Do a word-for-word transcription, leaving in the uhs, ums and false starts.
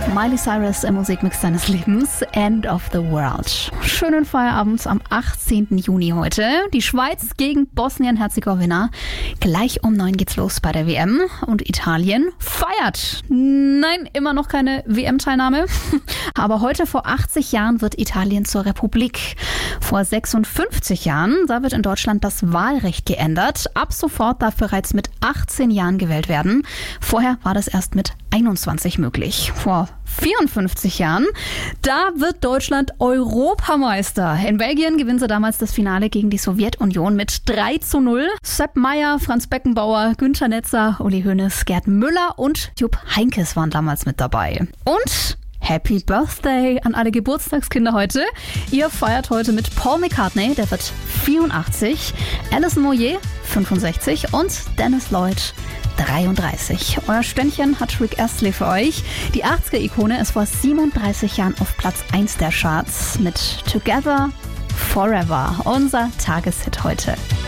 Miley Cyrus im Musikmix deines Lebens, End of the World. Schönen Feierabend am achtzehnten Juni heute. Die Schweiz gegen Bosnien-Herzegowina. Gleich um neun geht's los bei der W M. Und Italien feiert. Nein, immer noch keine W M-Teilnahme. Aber heute vor achtzig Jahren wird Italien zur Republik. Vor sechsundfünfzig Jahren, da wird in Deutschland das Wahlrecht geändert. Ab sofort darf bereits mit achtzehn Jahren gewählt werden. Vorher war das erst mit einundzwanzig möglich. Vor vierundfünfzig Jahren, da wird Deutschland Europameister. In Belgien gewinnen sie damals das Finale gegen die Sowjetunion mit drei zu null. Sepp Maier, Franz Beckenbauer, Günther Netzer, Uli Hoeneß, Gerd Müller und Jupp Heynckes waren damals mit dabei. Und Happy Birthday an alle Geburtstagskinder heute. Ihr feiert heute mit Paul McCartney, der wird vierundachtzig, Alison Moyet, fünfundsechzig und Dennis Lloyd, dreiunddreißig. Euer Ständchen hat Rick Astley für euch. Die achtziger-Ikone ist vor siebenunddreißig Jahren auf Platz eins der Charts mit Together Forever, unser Tageshit heute.